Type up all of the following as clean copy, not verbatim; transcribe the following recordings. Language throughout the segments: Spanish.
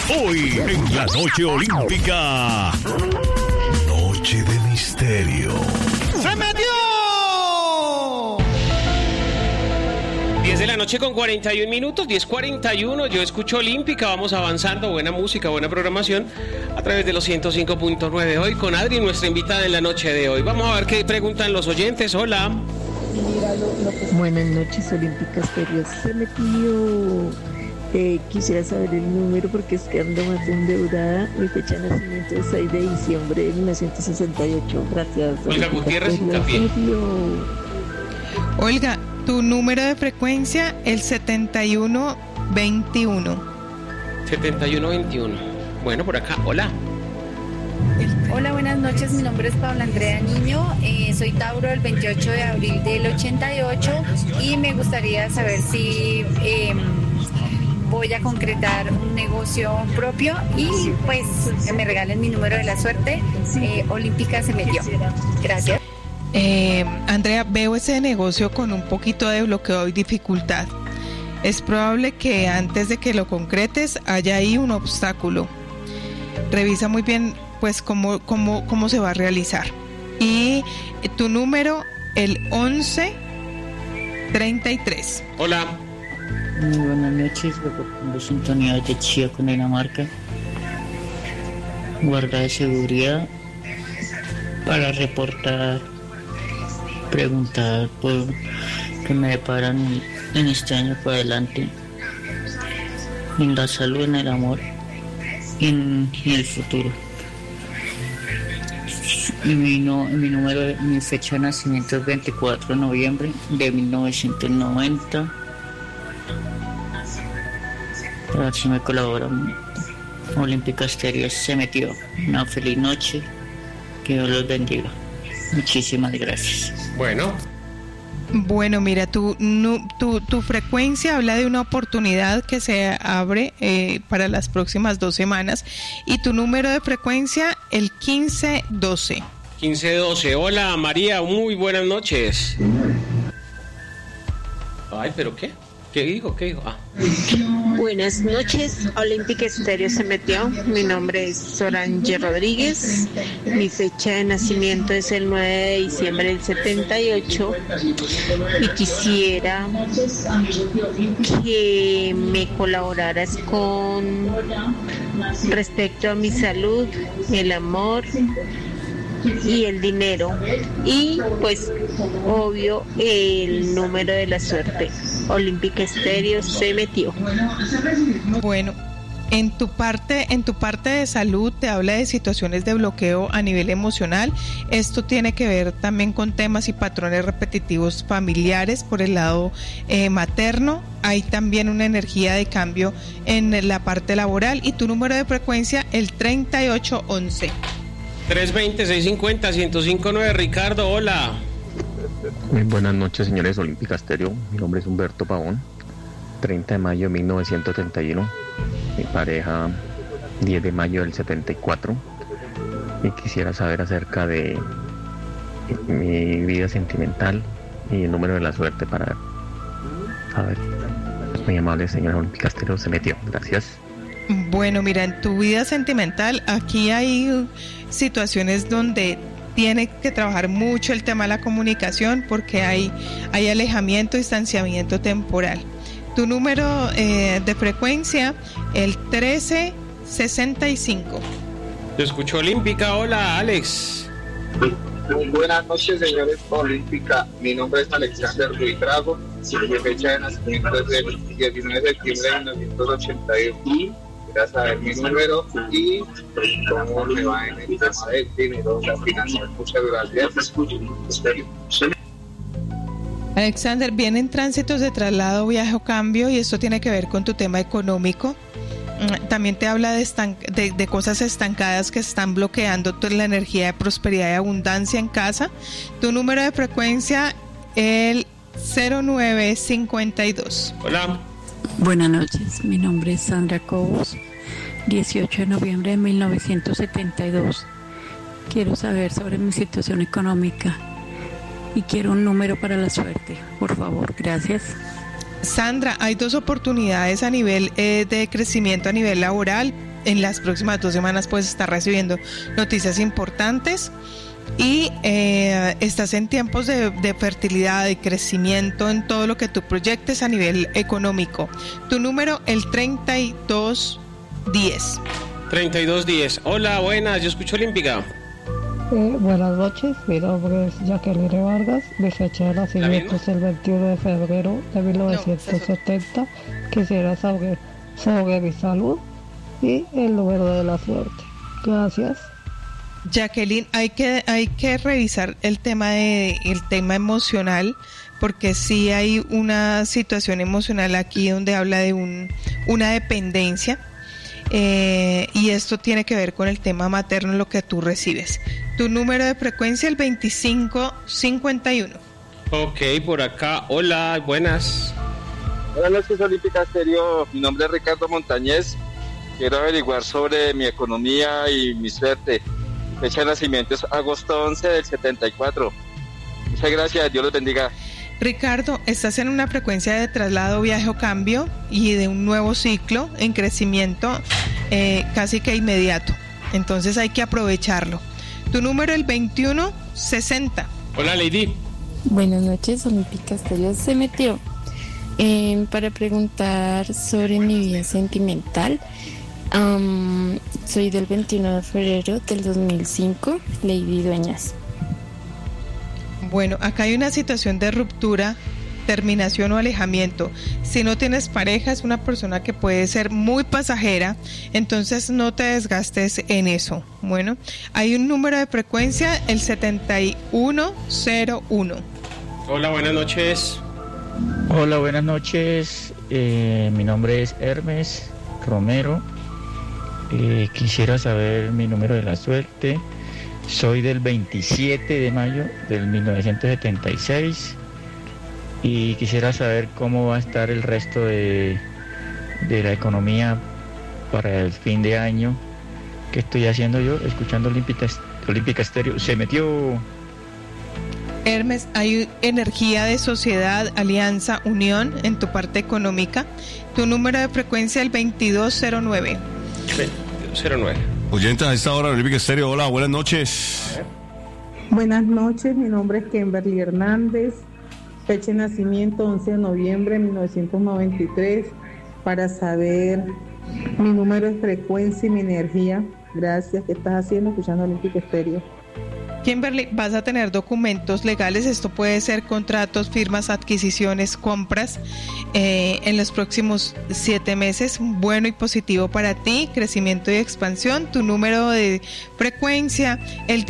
Hoy en la Noche Olímpica. Noche de misterio. ¡Se metió! 10 de la noche con 41 minutos, 10:41. Yo escucho Olímpica, vamos avanzando. Buena música, buena programación a través de los 105.9. Hoy con Adri, nuestra invitada en la noche de hoy. Vamos a ver qué preguntan los oyentes. Hola. Buenas noches, Olímpica Estéreo. Se me pidió, quisiera saber el número porque es que ando más endeudada. Mi fecha de nacimiento es 6 de diciembre de 1968. Gracias. Olga Gutiérrez, un café. Olga, tu número de frecuencia, el 7121. 7121. Bueno, por acá, hola. Hola, buenas noches, mi nombre es Paula Andrea Niño, soy Tauro del 28 de abril del 88 y me gustaría saber si voy a concretar un negocio propio y pues que me regalen mi número de la suerte. Olímpica se metió. Gracias. Andrea, veo ese negocio con un poquito de bloqueo y dificultad. Es probable que antes de que lo concretes haya ahí un obstáculo. Revisa muy bien pues cómo se va a realizar. Y tu número, el 1133. Hola. Muy buenas noches, reportando sintonía de Chía con Dinamarca. Guarda de seguridad para reportar, preguntar por qué me deparan en este año para adelante, en la salud, en el amor y en el futuro. Mi fecha de nacimiento es 24 de noviembre de 1990. A ver si me colaboran. Olímpica Estéreo se metió. Una feliz noche. Que Dios los bendiga. Muchísimas gracias. Bueno, mira, tu frecuencia habla de una oportunidad que se abre para las próximas 2 semanas y tu número de frecuencia, el 1512. 1512. Hola, María, muy buenas noches. Ay, ¿pero qué? ¿Qué dijo? Ah. Buenas noches, Olímpica Estéreo se metió. Mi nombre es Solange Rodríguez. Mi fecha de nacimiento es el 9 de diciembre del 78. Y quisiera que me colaboraras con respecto a mi salud, el amor y el dinero. Y pues, obvio, el número de la suerte. Olímpica Estéreo se metió. Bueno, en tu parte de salud te habla de situaciones de bloqueo a nivel emocional. Esto tiene que ver también con temas y patrones repetitivos familiares por el lado materno. Hay también una energía de cambio en la parte laboral y tu número de frecuencia, el 3811. 320-650-1059. Ricardo, hola. Muy buenas noches, señores Olímpica Estéreo. Mi nombre es Humberto Pavón. 30 de mayo de 1971. Mi pareja, 10 de mayo del 74. Y quisiera saber acerca de mi vida sentimental y el número de la suerte para saber. Muy amable, señora Olímpica Estéreo, se metió. Gracias. Bueno, mira, en tu vida sentimental, aquí hay situaciones donde tiene que trabajar mucho el tema de la comunicación porque hay alejamiento, distanciamiento temporal. Tu número de frecuencia, el 1365. Te escucho Olímpica. Hola, Alex. Muy buenas noches, señores Olímpica. Mi nombre es Alexander Ruiz Drago. Mi fecha de nacimiento es el 19 de septiembre de 1981. Quería saber mi número y cómo me va en el tema del dinero, la financiación. Muchas gracias. Alexander, vienen tránsitos de traslado, viaje o cambio y esto tiene que ver con tu tema económico. También te habla de cosas estancadas que están bloqueando la energía de prosperidad y abundancia en casa. Tu número de frecuencia, el 0952. Hola. Buenas noches, mi nombre es Sandra Cobos, 18 de noviembre de 1972. Quiero saber sobre mi situación económica y quiero un número para la suerte, por favor, gracias. Sandra, hay 2 oportunidades a nivel de crecimiento a nivel laboral. en las próximas 2 semanas puedes estar recibiendo noticias importantes. Y estás en tiempos de fertilidad, de crecimiento en todo lo que tú proyectes a nivel económico. Tu número, el 3210. 3210. Hola, buenas, yo escucho Olímpica. Buenas noches, mi nombre es Jacqueline Vargas, mi fecha de nacimiento es el 21 de febrero de 1970. Quisiera saber sobre mi salud y el número de la suerte. Gracias. Jacqueline, hay que revisar el tema emocional, porque sí hay una situación emocional aquí donde habla de una dependencia, y esto tiene que ver con el tema materno, lo que tú recibes. Tu número de frecuencia, el 2551. Ok, por acá. Hola, buenas. Buenas noches, Olímpica Estéreo. Mi nombre es Ricardo Montañez. Quiero averiguar sobre mi economía y mi suerte. Fecha de nacimiento es agosto 11 del 74. Muchas gracias, Dios los bendiga. Ricardo, estás en una frecuencia de traslado, viaje o cambio y de un nuevo ciclo en crecimiento casi que inmediato. Entonces hay que aprovecharlo. Tu número, el 2160. Hola, Lady. Buenas noches, Olímpica Estéreo se metió para preguntar sobre mi vida sentimental. Soy del 21 de febrero del 2005, Lady Dueñas. Bueno, acá hay una situación de ruptura, terminación o alejamiento. Si no tienes pareja, es una persona que puede ser muy pasajera, entonces no te desgastes en eso. Bueno, hay un número de frecuencia, el 7101. Hola, buenas noches. Hola, buenas noches. Mi nombre es Hermes Romero. Quisiera saber mi número de la suerte. Soy del 27 de mayo del 1976 y quisiera saber cómo va a estar el resto de la economía para el fin de año. ¿Qué estoy haciendo yo? Escuchando Olímpica Estéreo. Se metió. Hermes, hay energía de sociedad, alianza, unión en tu parte económica. Tu número de frecuencia, el 2209. 2209. Oyentes, a esta hora Olímpica Estéreo. Hola, buenas noches. Buenas noches, mi nombre es Kimberly Hernández. Fecha de nacimiento 11 de noviembre de 1993. Para saber mi número de frecuencia y mi energía. Gracias. ¿Qué estás haciendo? Escuchando Olímpica Estéreo. Kimberly, vas a tener documentos legales, esto puede ser contratos, firmas, adquisiciones, compras en los próximos 7 meses, bueno y positivo para ti, crecimiento y expansión. Tu número de frecuencia, el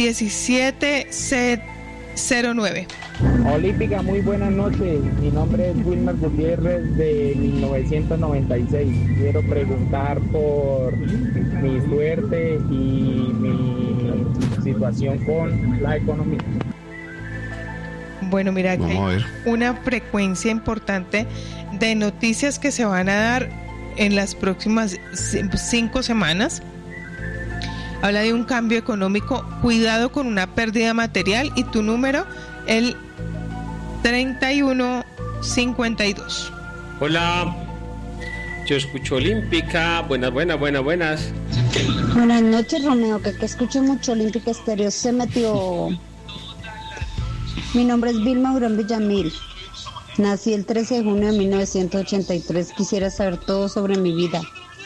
1709. Olímpica, muy buenas noches, mi nombre es Wilmer Gutiérrez de 1996, quiero preguntar por mi suerte y mi situación con la economía. Bueno, mira, que hay una frecuencia importante de noticias que se van a dar en las próximas 5 semanas. Habla de un cambio económico, cuidado con una pérdida material, y tu número, el 3152. Hola, yo escucho Olímpica. Buenas. Buenas noches, Romeo, que escucho mucho Olímpica Estéreo. Se metió. Mi nombre es Vilma Urán Villamil. Nací el 13 de junio de 1983. Quisiera saber todo sobre mi vida.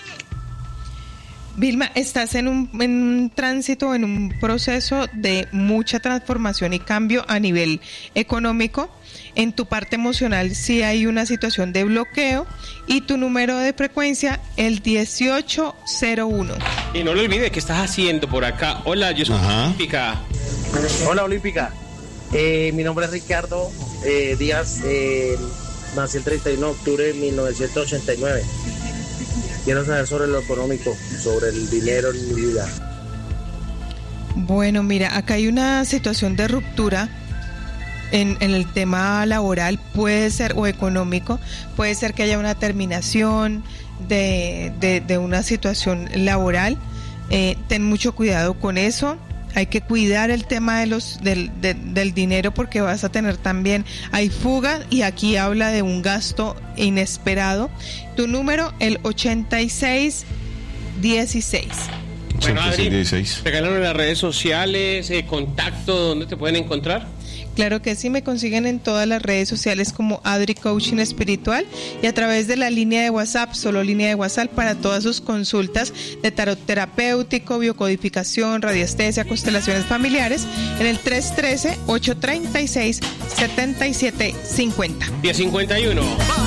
Vilma, estás en un tránsito, en un proceso de mucha transformación y cambio a nivel económico. En tu parte emocional sí hay una situación de bloqueo, y tu número de frecuencia, el 1801. Y no lo olvides, ¿qué estás haciendo por acá? Hola, yo soy Olímpica. Hola, Olímpica. Mi nombre es Ricardo Díaz. Nací el 31 de octubre de 1989. Quiero saber sobre lo económico, sobre el dinero en mi vida. Bueno, mira, acá hay una situación de ruptura en el tema laboral, puede ser, o económico, puede ser que haya una terminación de una situación laboral. Ten mucho cuidado con eso. Hay que cuidar el tema del dinero, porque vas a tener también, hay fuga, y aquí habla de un gasto inesperado. Tu número, el 86 8616. Bueno, Adri, 8616. regálanos las redes sociales, contacto, ¿dónde te pueden encontrar? Claro que sí, me consiguen en todas las redes sociales como Adri Coaching Espiritual y a través de la línea de WhatsApp, solo línea de WhatsApp para todas sus consultas de tarot terapéutico, biocodificación, radiestesia, constelaciones familiares en el 313-836-7750. 1051.